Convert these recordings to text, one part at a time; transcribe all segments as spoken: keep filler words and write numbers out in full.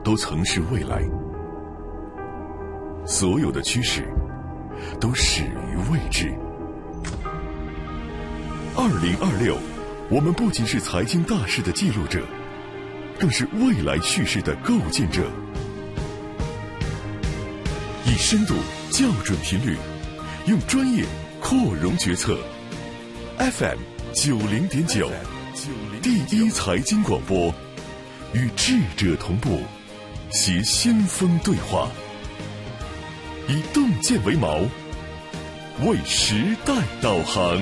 都曾是未来，所有的趋势都始于未知。二零二六，我们不仅是财经大事的记录者，更是未来叙事的构建者。以深度校准频率，用专业扩容决策。F M 九零点九，第一财经广播，与智者同步，携先锋对话，以洞见为锚，为时代导航。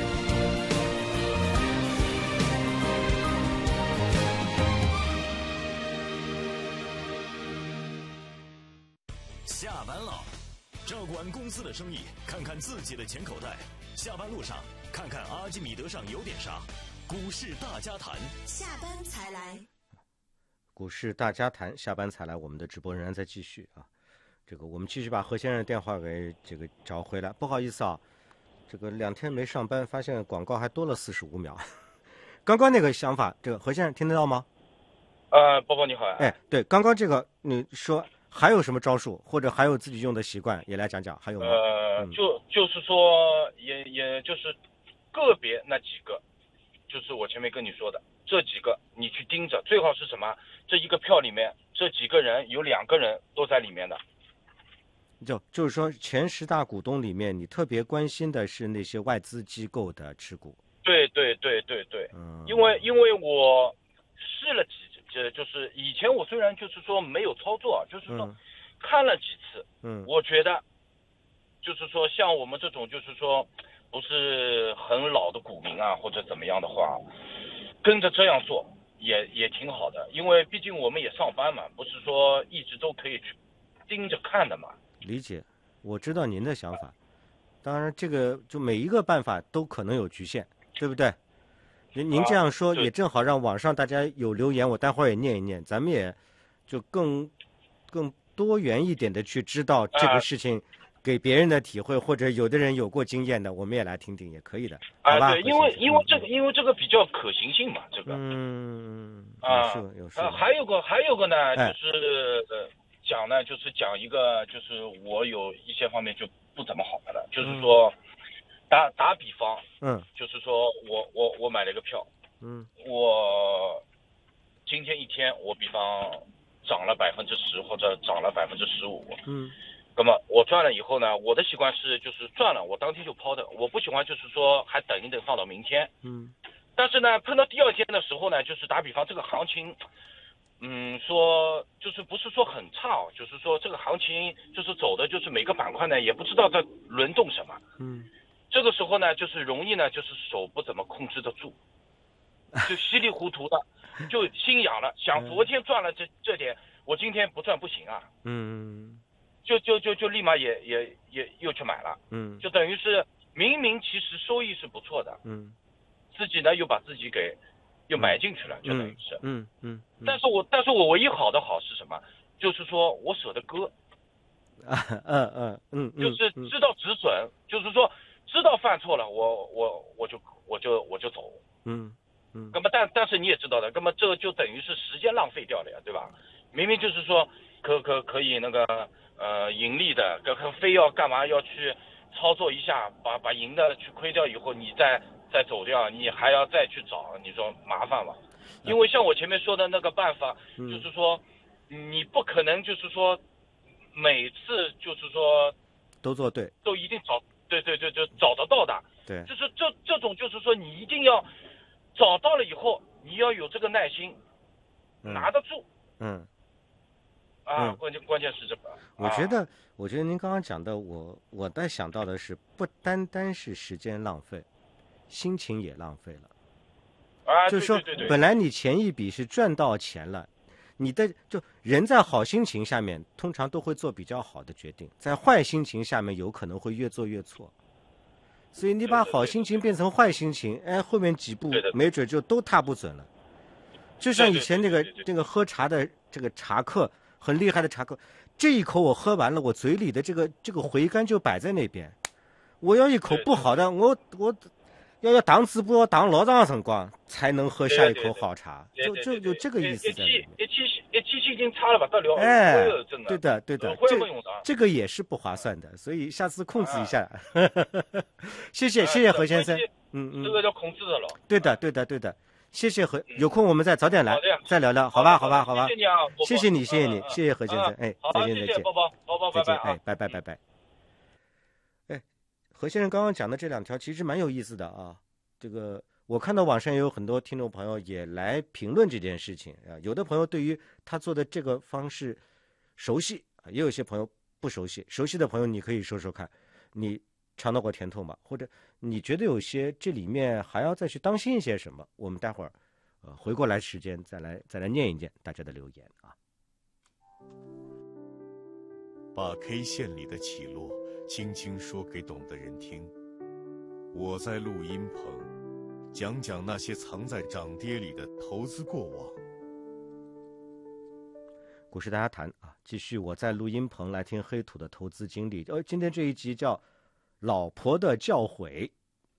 下班了，照管公司的生意，看看自己的钱口袋。下班路上，看看阿基米德上有点啥。股市大家谈， 下班才来。 股市大家谈，下班才来。我们的直播仍然在继续啊。这个我们继续把何先生的电话给这个找回来。不好意思啊，这个两天没上班，发现广告还多了四十五秒。刚刚那个想法，这个何先生听得到吗？ 呃，波波你好。 哎，对，刚刚这个你说。还有什么招数，或者还有自己用的习惯，也来讲讲。还有吗？ 呃， 嗯、 就就是说，也也就是个别那几个，就是我前面跟你说的这几个，你去盯着，最好是什么？这一个票里面，这几个人有两个人都在里面的。 就就是说，前十大股东里面，你特别关心的是那些外资机构的持股。 对对对对对， 嗯， 因为因为我试了几。呃，就是以前我虽然就是说没有操作，就是说看了几次， 嗯， 我觉得就是说像我们这种就是说不是很老的股民啊或者怎么样的话，跟着这样做也也挺好的，因为毕竟我们也上班嘛，不是说一直都可以去盯着看的嘛。 理解，我知道您的想法，当然这个就每一个办法都可能有局限，对不对？您您这样说也正好让网上大家有留言，我待会儿也念一念，咱们也就更更多元一点的去知道这个事情给别人的体会，或者有的人有过经验的，我们也来听听也可以的，好吧？ 啊，对，因为因为这个因为这个比较可行性嘛，这个嗯啊， 有是啊，还有个还有个呢， 哎、 就是呃讲呢，就是讲一个，就是我有一些方面就不怎么好的了，就是说。嗯打打比方， 嗯， 就是说我我我买了一个票， 嗯， 我今天一天我比方涨了百分之十或者涨了百分之十五， 嗯， 那么我赚了以后呢，我的习惯是就是赚了我当天就抛的，我不喜欢就是说还等一等放到明天， 嗯， 但是呢碰到第二天的时候呢，就是打比方这个行情。嗯，说就是不是说很差，就是说这个行情就是走的，就是每个板块呢也不知道在轮动什么， 嗯， 这个时候呢就是容易呢就是手不怎么控制得住，就稀里糊涂的就心痒了，想昨天赚了这这点，我今天不赚不行啊， 嗯， 就就就就立马也也也又去买了， 嗯， 就等于是明明其实收益是不错的， 嗯， 自己呢又把自己给。又买进去了，就等于是， 嗯嗯， 但是我但是我唯一好的好是什么？就是说我舍得割， 啊嗯嗯嗯， 就是知道止损，就是说知道犯错了，我我我就我就我就走， 嗯嗯， 那么但但是你也知道的，那么这就等于是时间浪费掉了呀，对吧？明明就是说可可可以那个呃盈利的，可可非要干嘛要去操作一下，把把赢的去亏掉以后，你再。再走掉，你还要再去找，你说麻烦吗？因为像我前面说的那个办法， 嗯、 就是说，你不可能就是说每次就是说都做对， 都一定找对对对就找得到的。 对， 就是这这种就是说你一定要找到了以后，你要有这个耐心， 嗯、 拿得住。 嗯。 啊， 嗯、 关键关键是这个。 我觉得，啊、我觉得您刚刚讲的，我我在想到的是，不单单是时间浪费。心情也浪费了， 啊， 就是说，本来你前一笔是赚到钱了，你的就人在好心情下面，通常都会做比较好的决定，在坏心情下面，有可能会越做越错。所以你把好心情变成坏心情，哎，后面几步没准就都踏不准了。就像以前那个那个喝茶的这个茶客，很厉害的茶客，这一口我喝完了，我嘴里的这个这个回甘就摆在那边，我要一口不好的，我我。要要挡子不要挡老长辰光才能喝下一口好茶，就就有这个意思在里面。 一期一一机器已经差了不得了， 哎， 真的， 对的对的， 会不用的， 这个也是不划算的，所以下次控制一下。啊、谢谢、啊、谢谢何先生，嗯嗯， 这个要控制的了。 对的对的对的，谢谢何，有空我们再早点来、嗯、再聊聊，好吧好吧好吧。 谢谢你啊， 谢谢你谢谢你、嗯、谢谢何先生，哎， 好， 再见再见， 宝宝宝宝拜拜， 哎，拜拜拜拜。哎，何先生刚刚讲的这两条其实蛮有意思的啊，这个。我看到网上也有很多听众朋友也来评论这件事情啊，有的朋友对于他做的这个方式熟悉啊，也有些朋友不熟悉。熟悉的朋友你可以说说看，你尝到过甜头吗？或者你觉得有些这里面还要再去当心一些什么？我们待会儿呃回过来时间再来再来念一念大家的留言啊。 把 K 线里的起落轻轻说给懂的人听。我在录音棚。讲讲那些藏在涨跌里的投资过往。 股市大家谈啊，继续我在录音棚来听黑土的投资经历。呃，今天这一集叫《老婆的教诲》。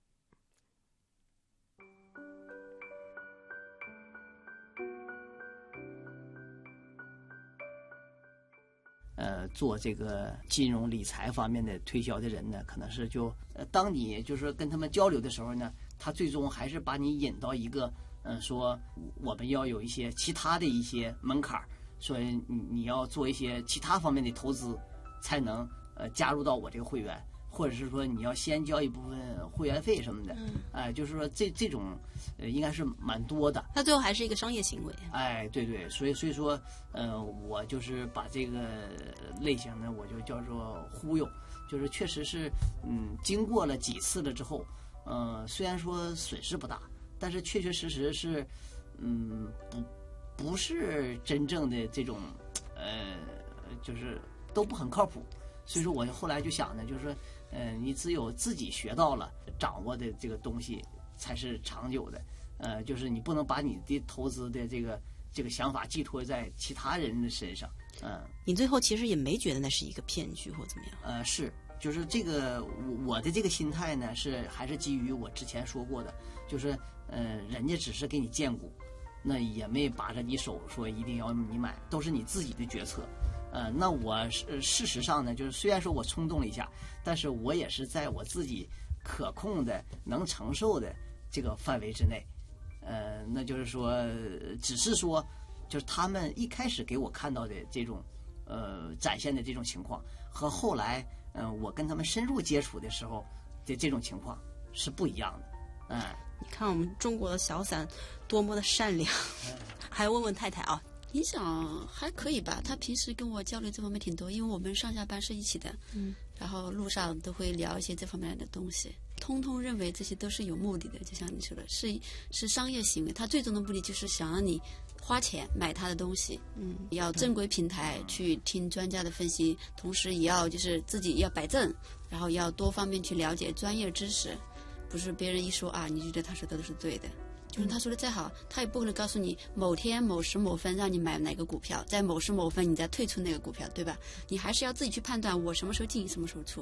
呃，做这个金融理财方面的推销的人呢，可能是就呃，当你就是跟他们交流的时候呢。他最终还是把你引到一个，嗯、呃，说我们要有一些其他的一些门槛，说你你要做一些其他方面的投资，才能呃加入到我这个会员，或者是说你要先交一部分会员费什么的，嗯，哎、呃，就是说这这种呃应该是蛮多的。 它最后还是一个商业行为。 哎，对对，所以所以说，呃，我就是把这个类型呢，我就叫做忽悠，就是确实是，嗯，经过了几次了之后。呃，虽然说损失不大，但是确确实实是，嗯，不，不是真正的这种，呃，就是都不很靠谱。所以说我后来就想呢，就是说，呃，你只有自己学到了、掌握的这个东西，才是长久的。呃，就是你不能把你的投资的这个这个想法寄托在其他人的身上。嗯、呃， 你最后其实也没觉得那是一个骗局或怎么样？ 呃，是。就是这个我的这个心态呢，是还是基于我之前说过的，就是呃，人家只是给你荐股，那也没把着你手说一定要你买，都是你自己的决策。呃，那我是事实上呢，就是虽然说我冲动了一下，但是我也是在我自己可控的、能承受的这个范围之内。呃，那就是说，只是说，就是他们一开始给我看到的这种呃展现的这种情况，和后来。嗯、呃，我跟他们深入接触的时候的这种情况是不一样的。嗯， 你看我们中国的小散多么的善良。嗯、还要问问太太啊， 影响还可以吧？他平时跟我交流这方面挺多，因为我们上下班是一起的。嗯，然后路上都会聊一些这方面的东西。通通认为这些都是有目的的，就像你说的，是是商业行为。他最终的目的就是想让你花钱买他的东西，嗯，要正规平台去听专家的分析，同时也要就是自己要摆正，然后要多方面去了解专业知识，不是别人一说啊，你觉得他说的都是对的。就是他说的再好，他也不可能告诉你某天某时某分让你买哪个股票，在某时某分你再退出那个股票，对吧？你还是要自己去判断我什么时候进，什么时候出。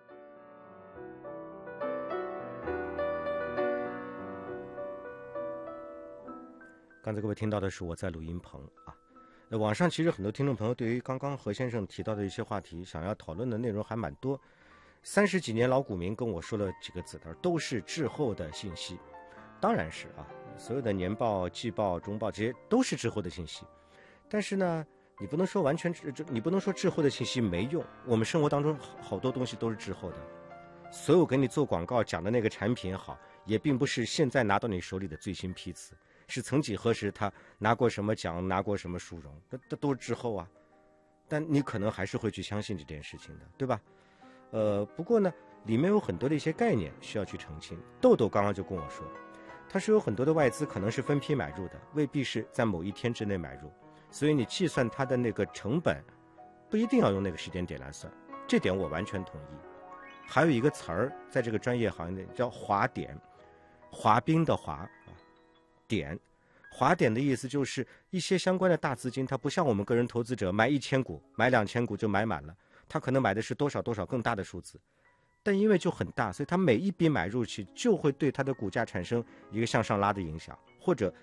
刚才各位听到的是我在录音棚啊，那网上其实很多听众朋友对于刚刚何先生提到的一些话题，想要讨论的内容还蛮多。三十几年老股民跟我说了几个字，他说都是滞后的信息。当然是啊，所有的年报、季报、中报这些都是滞后的信息。但是呢，你不能说完全你不能说滞后的信息没用。我们生活当中好多东西都是滞后的，所有给你做广告讲的那个产品好，也并不是现在拿到你手里的最新批次。是曾几何时他拿过什么奖，拿过什么殊荣，这这都是滞后啊。但你可能还是会去相信这件事情的，对吧？呃，不过呢，里面有很多的一些概念需要去澄清。豆豆刚刚就跟我说，他说有很多的外资可能是分批买入的，未必是在某一天之内买入，所以你计算它的那个成本，不一定要用那个时间点来算，这点我完全同意。还有一个词儿，在这个专业行业内叫滑点，滑冰的滑。点，滑点的意思就是一些相关的大资金，它不像我们个人投资者买一千股、买两千股就买满了，它可能买的是多少多少更大的数字，但因为就很大，所以它每一笔买入去就会对它的股价产生一个向上拉的影响，或者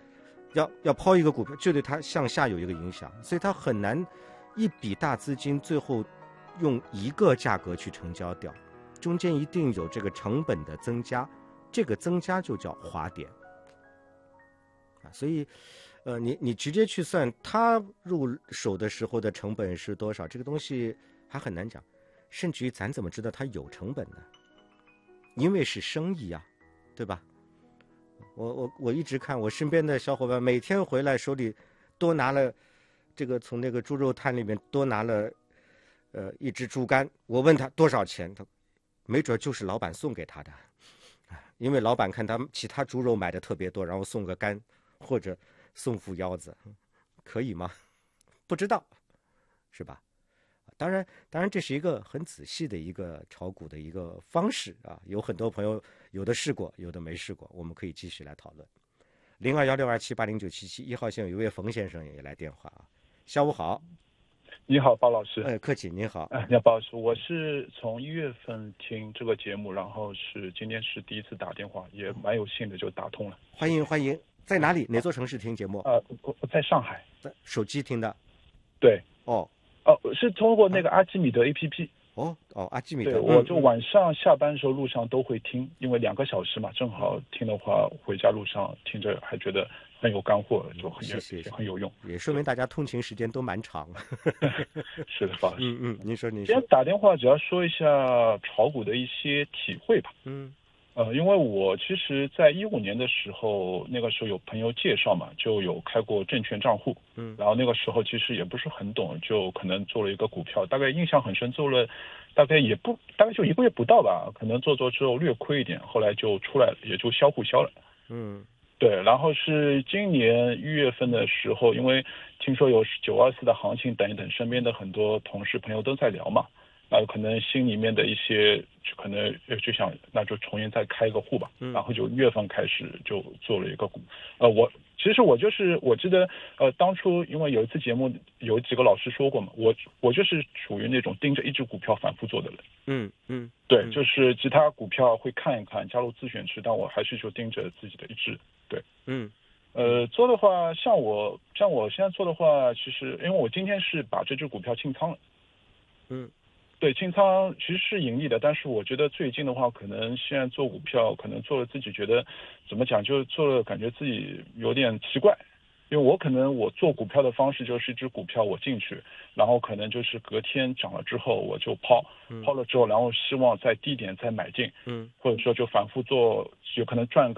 要要抛一个股票，就对它向下有一个影响，所以它很难一笔大资金最后用一个价格去成交掉，中间一定有这个成本的增加，这个增加就叫滑点啊。所以，呃，你你直接去算它入手的时候的成本是多少，这个东西还很难讲，甚至于咱怎么知道它有成本呢？因为是生意啊，对吧？我我我一直看我身边的小伙伴每天回来手里多拿了这个从那个猪肉摊里面多拿了呃一只猪肝，我问他多少钱，他没准就是老板送给他的，因为老板看他其他猪肉买的特别多，然后送个肝或者送副腰子，可以吗？不知道，是吧？当然，当然这是一个很仔细的一个炒股的一个方式啊，有很多朋友有的试过，有的没试过，我们可以继续来讨论。零二幺六二七八零九七七一号线有一位冯先生也来电话啊，下午好。 你好，包老师。 哎，客气，您好。 哎，你好，包老师，我是从一月份听这个节目，然后是今天是第一次打电话，也蛮有幸的就打通了。 欢迎欢迎，在哪里？哪座城市听节目？ 呃，我我在上海。 手机听的。 对。 哦。 哦，是通过那个阿基米德 A P P。 哦哦，阿基米德。 对，我就晚上下班的时候路上都会听，因为两个小时嘛，正好听的话，回家路上听着还觉得很有干货，就很也很有用， 也说明大家通勤时间都蛮长。 是的，包老师。 嗯嗯，您说您说。 今天打电话主要说一下炒股的一些体会吧。 嗯。 呃，因为我其实在一五年的时候，那个时候有朋友介绍嘛，就有开过证券账户。 嗯。 然后那个时候其实也不是很懂，就可能做了一个股票，大概印象很深，做了大概也不大概就一个月不到吧，可能做做之后略亏一点，后来就出来了，也就销户销了。 嗯。 对，然后是今年一月份的时候，因为听说有九二四的行情等一等，身边的很多同事朋友都在聊嘛。那可能心里面的一些，可能就想那就重新再开一个户吧， 嗯、 然后就一月份开始就做了一个股。呃，我其实我就是我记得呃当初因为有一次节目有几个老师说过嘛，我我就是属于那种盯着一只股票反复做的人。 嗯嗯， 对，就是其他股票会看一看，加入自选池，但我还是就盯着自己的一只。对， 嗯。 呃，做的话，像我像我现在做的话，其实因为我今天是把这只股票清仓了。 嗯。 对，清仓其实是盈利的，但是我觉得最近的话，可能现在做股票，可能做了自己觉得怎么讲，就做了感觉自己有点奇怪，因为我可能我做股票的方式就是一只股票我进去，然后可能就是隔天涨了之后我就抛，抛了之后，然后希望在低点再买进， 嗯， 或者说就反复做，有可能赚个